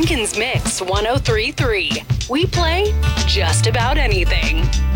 Lincoln's Mix 1033. We play just about anything.